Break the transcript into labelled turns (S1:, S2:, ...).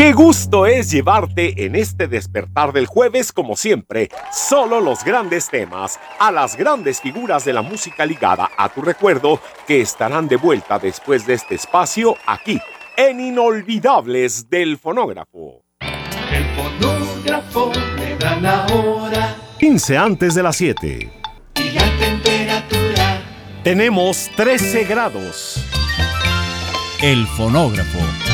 S1: Qué gusto es llevarte en este despertar del jueves, como siempre, solo los grandes temas, a las grandes figuras de la música ligada a tu recuerdo, que estarán de vuelta después de este espacio aquí, en Inolvidables del Fonógrafo.
S2: El fonógrafo le da la hora.
S1: 15 antes de las 7.
S2: Y la temperatura.
S1: Tenemos 13 grados.
S3: El fonógrafo.